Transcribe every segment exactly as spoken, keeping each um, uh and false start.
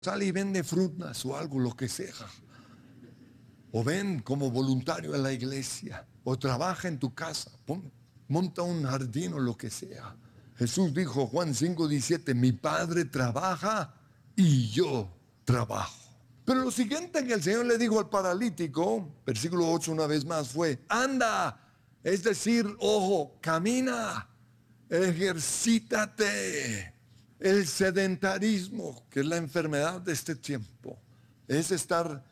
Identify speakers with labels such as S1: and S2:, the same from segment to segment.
S1: Sale y vende frutas o algo, lo que sea. O ven como voluntario en la iglesia. O trabaja en tu casa. Pon, monta un jardín o lo que sea. Jesús dijo, Juan cinco diecisiete, mi Padre trabaja y yo trabajo. Pero lo siguiente que el Señor le dijo al paralítico, versículo ocho una vez más, fue, anda, es decir, ojo, camina, ejercítate. El sedentarismo, que es la enfermedad de este tiempo, es estar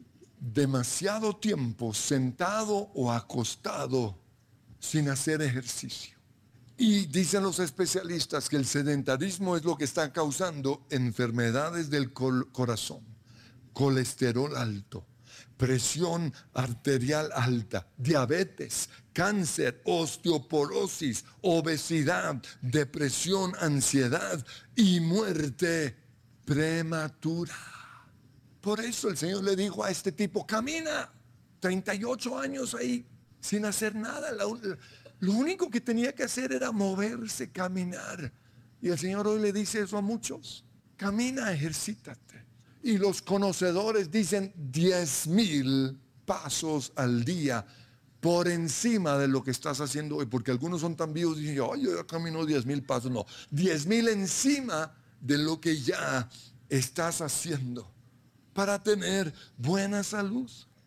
S1: demasiado tiempo sentado o acostado sin hacer ejercicio. Y dicen los especialistas que el sedentarismo es lo que está causando enfermedades del corazón, colesterol alto, presión arterial alta, diabetes, cáncer, osteoporosis, obesidad, depresión, ansiedad y muerte prematura. Por eso el Señor le dijo a este tipo, camina, treinta y ocho años ahí sin hacer nada. Lo, lo único que tenía que hacer era moverse, caminar. Y el Señor hoy le dice eso a muchos, camina, ejercítate. Y los conocedores dicen diez mil pasos al día por encima de lo que estás haciendo hoy. Porque algunos son tan vivos y dicen, oh, yo ya camino diez mil pasos. No, diez mil encima de lo que ya estás haciendo para tener buena salud.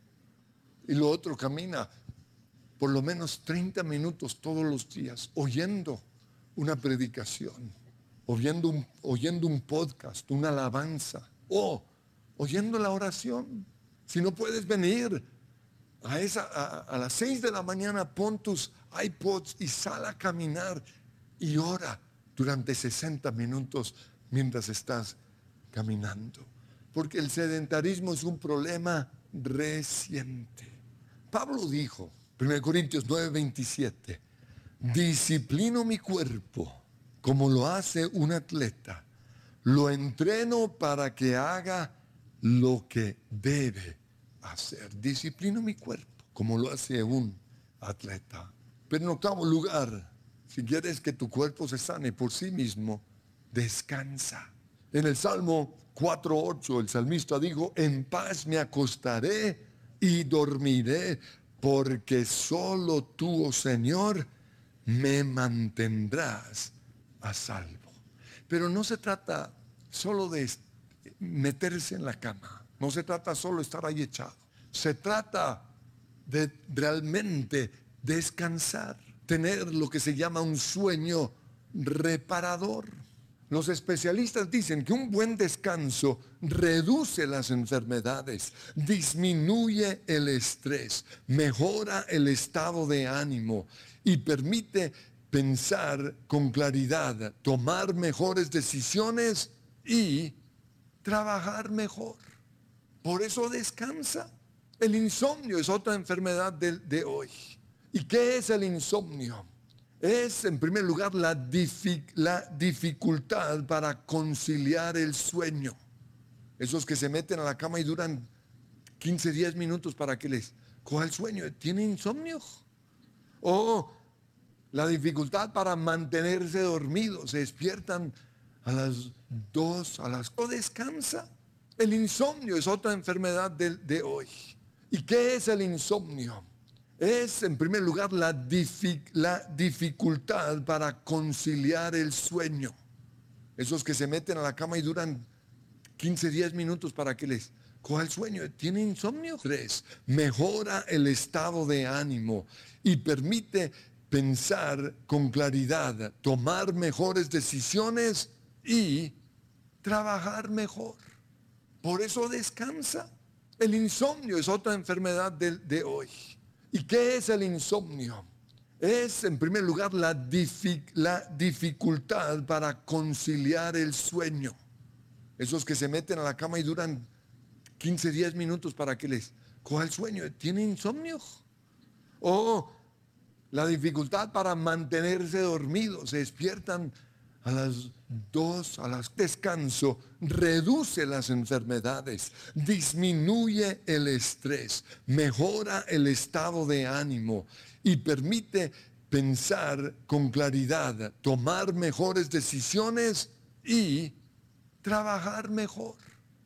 S1: Y lo otro, camina por lo menos treinta minutos todos los días oyendo una predicación, oyendo un, oyendo un podcast, una alabanza. O oyendo la oración. Si no puedes venir a, esa, a, a las seis de la mañana, pon tus iPods y sal a caminar y ora durante sesenta minutos mientras estás caminando. Porque el sedentarismo es un problema reciente. Pablo dijo, primera Corintios nueve veintisiete, disciplino mi cuerpo como lo hace un atleta. Lo entreno para que haga lo que debe hacer. Disciplino mi cuerpo, como lo hace un atleta. Pero en octavo lugar, si quieres que tu cuerpo se sane por sí mismo, descansa. En el Salmo cuatro ocho, el salmista dijo, en paz me acostaré y dormiré, porque solo tú, oh Señor, me mantendrás a salvo. Pero no se trata solo de meterse en la cama. No se trata solo de estar ahí echado. Se trata de realmente descansar. Tener lo que se llama un sueño reparador. Los especialistas dicen que un buen descanso reduce las enfermedades, disminuye el estrés, mejora el estado de ánimo y permite pensar con claridad, tomar mejores decisiones y trabajar mejor. Por eso descansa. El insomnio es otra enfermedad de, de hoy. ¿Y qué es el insomnio? Es, en primer lugar, la, dific, la dificultad para conciliar el sueño. Esos que se meten a la cama y duran quince, diez minutos para que les coja el sueño. ¿Tienen insomnio? O la dificultad para mantenerse dormidos. Se despiertan a las dos, a las dos. Descansa. El insomnio es otra enfermedad de, de hoy. ¿Y qué es el insomnio? Es, en primer lugar, la, dific, la dificultad para conciliar el sueño. Esos que se meten a la cama y duran quince, diez minutos para que les coja el sueño. ¿Tienen insomnio? Tres, mejora el estado de ánimo y permite pensar con claridad, tomar mejores decisiones y trabajar mejor. Por eso descansa. El insomnio es otra enfermedad de, de hoy. ¿Y qué es el insomnio? Es, en primer lugar, la, dific, la dificultad para conciliar el sueño. Esos que se meten a la cama y duran quince, diez minutos para que les coja el sueño. ¿Tienen insomnio? O la dificultad para mantenerse dormidos. Se despiertan a las dos, a las descanso, reduce las enfermedades, disminuye el estrés, mejora el estado de ánimo y permite pensar con claridad, tomar mejores decisiones y trabajar mejor.